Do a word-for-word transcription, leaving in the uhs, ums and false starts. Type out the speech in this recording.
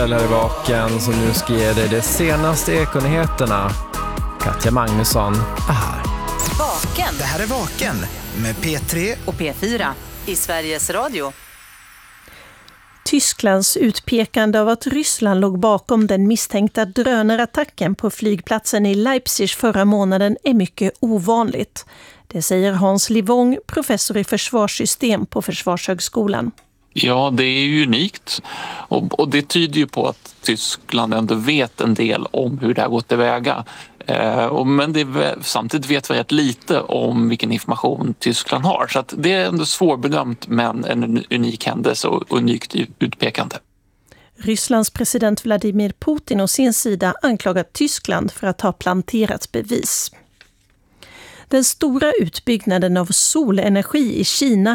Eller vaken som nu ska ge dig de senaste ekonyheterna. Katja Magnusson är här. Vaken. Det här är Vaken med P tre och P fyra i Sveriges Radio. Tysklands utpekande av att Ryssland låg bakom den misstänkta drönarattacken på flygplatsen i Leipzig förra månaden är mycket ovanligt. Det säger Hans Livong, professor i försvarssystem på Försvarshögskolan. Ja, det är ju unikt och, och det tyder ju på att Tyskland ändå vet en del om hur det har gått tillväga. Eh, och, men det, samtidigt vet vi rätt lite om vilken information Tyskland har. Så att det är ändå svårbedömt, men en unik händelse och unikt utpekande. Rysslands president Vladimir Putin å sin sida anklagar Tyskland för att ha planterat bevis. Den stora utbyggnaden av solenergi i Kina